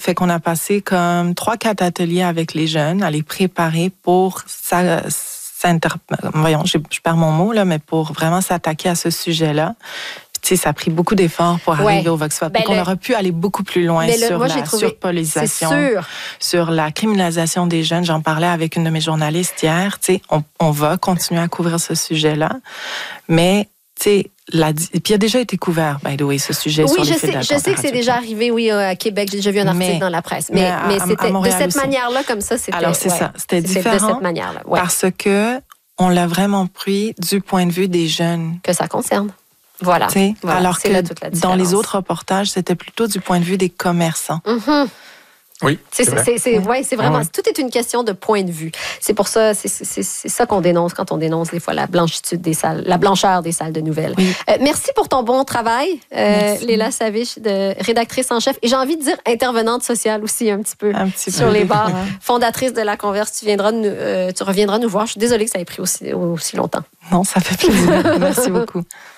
Fait qu'on a passé comme 3-4 ateliers avec les jeunes à les préparer pour voyons, je perds mon mot, là, mais pour vraiment s'attaquer à ce sujet-là. Puis, ça a pris beaucoup d'efforts pour arriver au Vox Pop. On aurait pu aller beaucoup plus loin sur la surpolitisation, sur la criminalisation des jeunes. J'en parlais avec une de mes journalistes hier. On va continuer à couvrir ce sujet-là, mais puis il a déjà été couvert, by the way, ce sujet sur les fils je sais que c'est déjà arrivé, oui, à Québec. J'ai déjà vu un article dans la presse. Mais c'était de cette manière-là, comme ça, c'était... Alors, c'est ça. C'était différent de cette manière-là. Parce que on l'a vraiment pris du point de vue des jeunes. Que ça concerne. Voilà. Alors que dans les autres reportages, c'était plutôt du point de vue des commerçants. Mm-hmm. Oui, c'est vraiment... Tout est une question de point de vue. C'est pour ça, c'est ça qu'on dénonce quand on dénonce des fois la blanchitude des salles, la blancheur des salles de nouvelles. Oui. Merci pour ton bon travail, Léla Savich, rédactrice en chef. Et j'ai envie de dire intervenante sociale aussi un petit peu sur les bars. Fondatrice de La Converse, tu reviendras nous voir. Je suis désolée que ça ait pris aussi longtemps. Non, ça fait plaisir. Merci beaucoup.